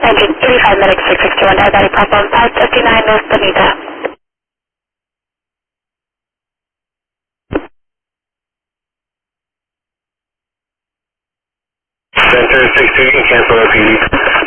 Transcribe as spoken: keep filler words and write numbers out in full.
Engine eighty-five medic six sixty-one, diabetic problem, five fifty-nine North Bonita. Center six two, you can cancel O P D.